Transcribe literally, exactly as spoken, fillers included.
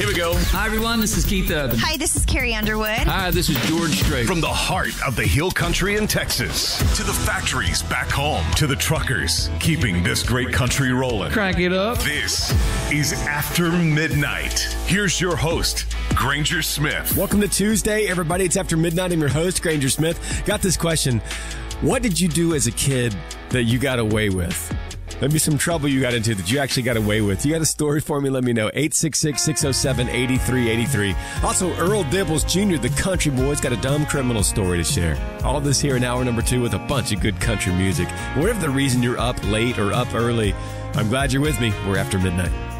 Here we go. Hi, everyone. This is Keith Urban. Hi, this is Carrie Underwood. Hi, this is George Strait. From the heart of the Hill Country in Texas to the factories back home to the truckers keeping this great country rolling. Crank it up. This is After Midnight. Here's your host, Granger Smith. Welcome to Tuesday, everybody. It's After Midnight. I'm your host, Granger Smith. Got this question. What did you do as a kid that you got away with? Maybe some trouble you got into that you actually got away with. You got a story for me? Let me know. eight six six, six oh seven, eight three eight three. Also, Earl Dibbles Junior, the country boy's got a dumb criminal story to share. All this here in hour number two with a bunch of good country music. Whatever the reason you're up late or up early, I'm glad you're with me. We're After Midnight.